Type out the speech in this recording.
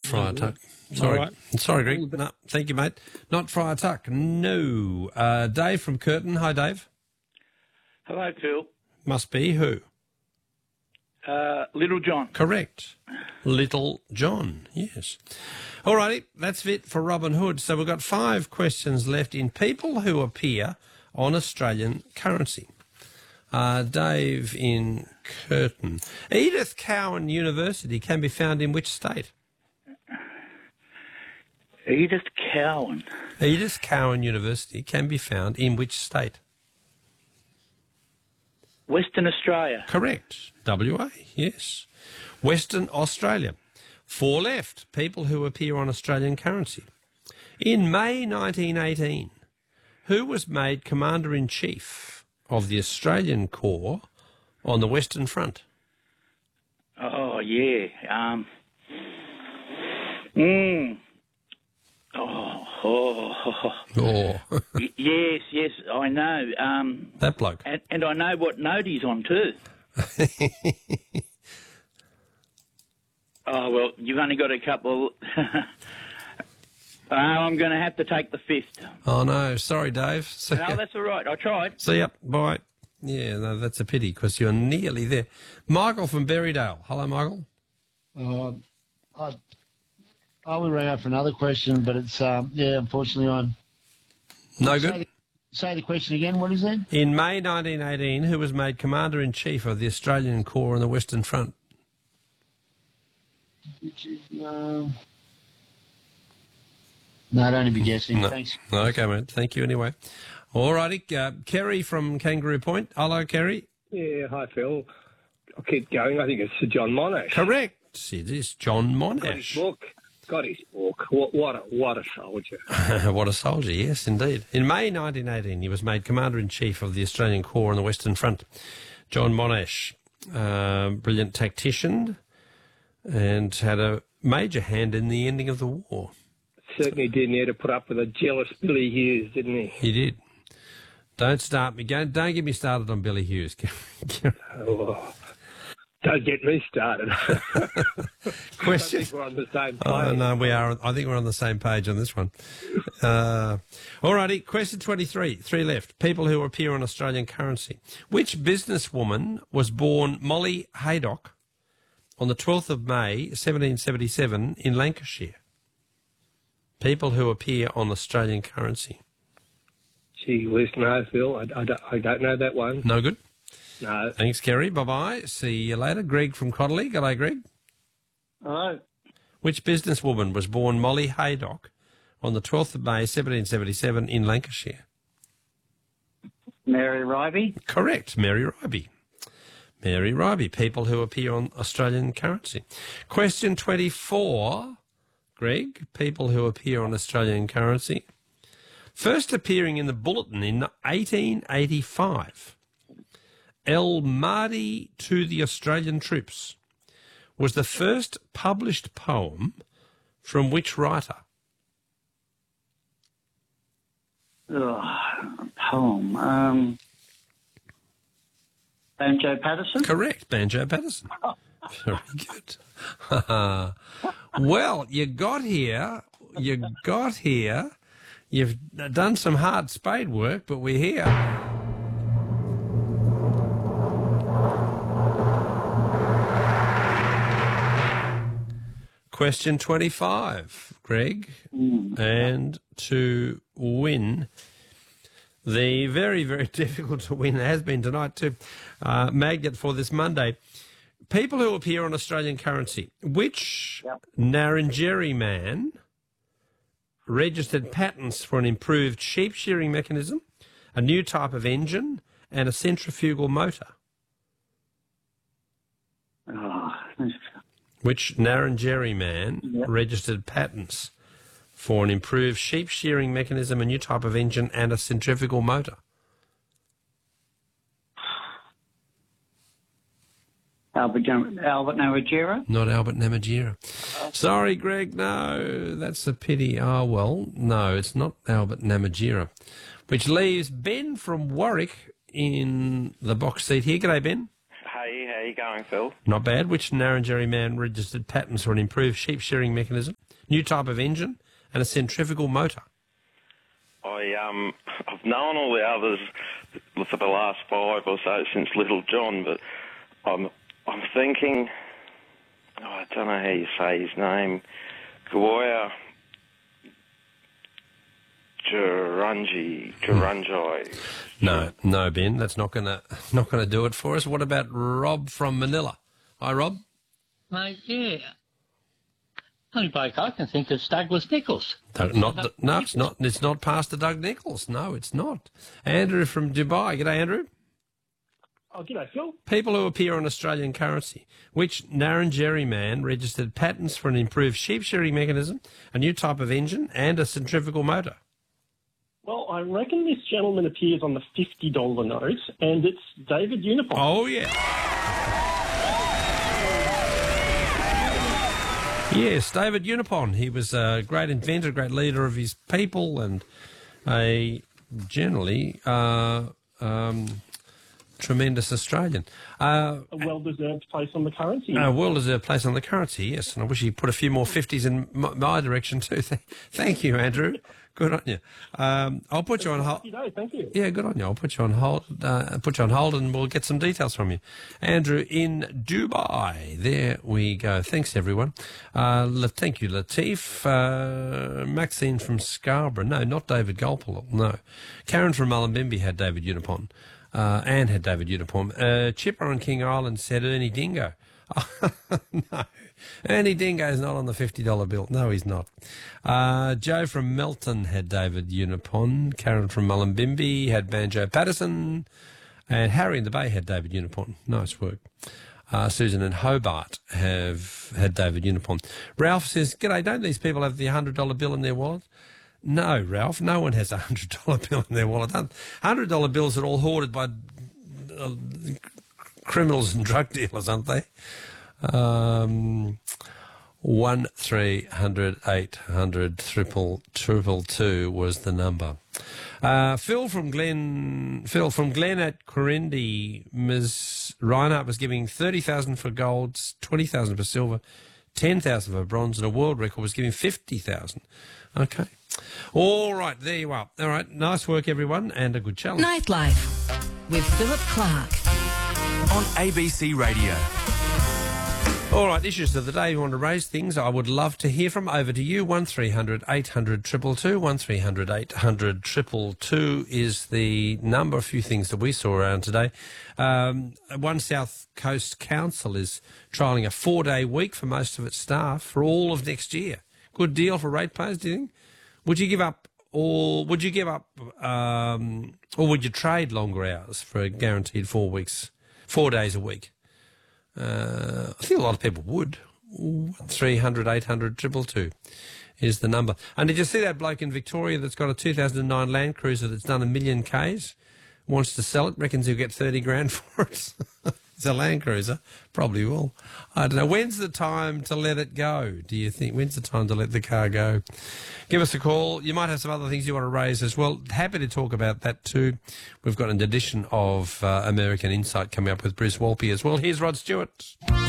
Friar Tuck. Sorry. Right. Sorry, Greg. No, thank you, mate. Not Friar Tuck. No. Dave from Curtin. Hi, Dave. Hello, Phil. Must be who? Little John. Correct. Little John, yes. All righty, that's it for Robin Hood. So we've got 5 questions left in people who appear on Australian currency. Dave in Curtin. Edith Cowan University can be found in which state? Edith Cowan. Edith Cowan University can be found in which state? Western Australia. Correct. WA, yes. Western Australia. 4 left. People who appear on Australian currency. In May 1918, who was made Commander-in-Chief of the Australian Corps on the Western Front? Oh, yeah. Yes, I know. That bloke. And I know what note he's on too. Oh, well, you've only got a couple. I'm going to have to take the 5th. Oh, no. Sorry, Dave. No, that's all right. I tried. See ya. Bye. Yeah, no, that's a pity because you're nearly there. Michael from Berrydale. Hello, Michael. I would ring up for another question, but it's, unfortunately on. No good? Say the question again. What is it? In May 1918, who was made Commander-in-Chief of the Australian Corps on the Western Front? No, I'd only be guessing. No. Thanks. Okay, mate. Thank you anyway. All righty. Kerry from Kangaroo Point. Hello, Kerry. Yeah, hi, Phil. I'll keep going. I think it's Sir John Monash. Correct. It is John Monash. Got his book. What a soldier. What a soldier, yes, indeed. In May 1918, he was made Commander-in-Chief of the Australian Corps on the Western Front. John Monash, brilliant tactician, and had a major hand in the ending of the war. Certainly did. He had to put up with a jealous Billy Hughes, didn't he? He did. Don't start me. Don't get me started on Billy Hughes. Oh, don't get me started. Question. I think we're on the same page. Oh, no, we are. I think we're on the same page on this one. All righty. Question 23. 3 left. People who appear on Australian currency. Which businesswoman was born Molly Haydock on the 12th of May, 1777 in Lancashire? People who appear on Australian currency. Gee whiz, no, Phil. I don't know that one. No good? No. Thanks, Kerry. Bye-bye. See you later. Greg from Codley. G'day, Greg. Hello. Which businesswoman was born Molly Haydock on the 12th of May, 1777 in Lancashire? Mary Ribey. Correct. Mary Ribey. Mary Ribey. People who appear on Australian currency. Question 24. Greg. People who appear on Australian currency. First appearing in the Bulletin in 1885. El Mahdi to the Australian Troops was the first published poem from which writer? Poem. Banjo Patterson? Correct, Banjo Patterson. Very good. Well, you got here. You've done some hard spade work, but we're here. Question 25, Greg. And to win the very, very difficult to win, has been tonight too, magnet for this Monday. People who appear on Australian currency. Which Narrandjeri man registered patents for an improved sheep shearing mechanism, a new type of engine, and a centrifugal motor? Which Narrandjeri man registered patents for an improved sheep shearing mechanism, a new type of engine, and a centrifugal motor? Albert Namatjira? Not Albert Namatjira. Sorry, Greg, no, that's a pity. Oh, well, no, it's not Albert Namatjira. Which leaves Ben from Warwick in the box seat here. G'day, Ben. Hey, how you going, Phil? Not bad. Which Narrandjeri man registered patents for an improved sheep shearing mechanism, new type of engine, and a centrifugal motor? I've known all the others for the last 5 or so since Little John, but I'm thinking, I don't know how you say his name, Goya Gerungi. No, Ben, that's not gonna do it for us. What about Rob from Manila? Hi, Rob. Mate, yeah. Only bloke I can think of is Douglas Nichols. No, it's not. It's not Pastor Doug Nichols. No, it's not. Andrew from Dubai. G'day, Andrew. Oh, g'day, Phil. People who appear on Australian currency. Which Narrandjeri man registered patents for an improved sheep shearing mechanism, a new type of engine, and a centrifugal motor? Well, I reckon this gentleman appears on the $50 note, and it's David Uniform. Oh, yeah. Yes, David Unipon. He was a great inventor, great leader of his people, and a generally tremendous Australian. A well-deserved place on the currency. A well-deserved place on the currency, yes. And I wish he'd put a few more 50s in my direction too. Thank you, Andrew. Good on you. I'll put you on hold. Thank you. Yeah, good on you. I'll put you on hold. And we'll get some details from you. Andrew in Dubai. There we go. Thanks, everyone. Thank you, Latif. Maxine from Scarborough. No, not David Golpel. No. Karen from Mullumbimby had David Unipon. Anne had David Unipon. Chipper on King Island said Ernie Dingo. No, Ernie Dingo's not on the $50 bill. No, he's not. Joe from Melton had David Unipon. Karen from Mullumbimby had Banjo Patterson. And Harry in the Bay had David Unipon. Nice work. Susan and Hobart have had David Unipon. Ralph says, g'day, don't these people have the $100 bill in their wallet? No, Ralph, no one has a $100 bill in their wallet. $100 bills are all hoarded by criminals and drug dealers, aren't they? 1-300-800-222 was the number. Phil from Glen at Corindi. Ms. Reinhardt was giving 30,000 for gold, 20,000 for silver, 10,000 for bronze, and a world record was giving 50,000. Okay. All right, there you are. All right, nice work, everyone, and a good challenge. Nightlife with Philip Clark on ABC Radio. All right, issues of the day. You want to raise things, I would love to hear from. Over to you. 1300-800-222. 1300-800-222 is the number. A few things that we saw around today. One South Coast Council is trialling a 4-day week for most of its staff for all of next year. Good deal for ratepayers, do you think? Would you give up, or would you trade longer hours for a guaranteed 4 days a week? I think a lot of people would. 300-800-222 is the number. And did you see that bloke in Victoria that's got a 2009 Land Cruiser that's done 1 million Ks? Wants to sell it, reckons he'll get 30 grand for it. It's a Land Cruiser. Probably will. I don't know. When's the time to let it go, do you think? When's the time to let the car go? Give us a call. You might have some other things you want to raise as well. Happy to talk about that too. We've got an edition of American Insight coming up with Bruce Walpy as well. Here's Rod Stewart.